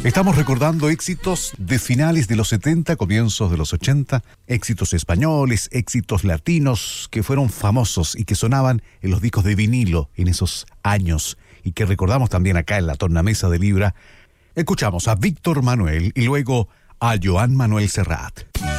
Estamos recordando éxitos de finales de los 70, comienzos de los 80, éxitos españoles, éxitos latinos que fueron famosos y que sonaban en los discos de vinilo en esos años y que recordamos también acá en la tornamesa de Libra. Escuchamos a Víctor Manuel y luego a Joan Manuel Serrat.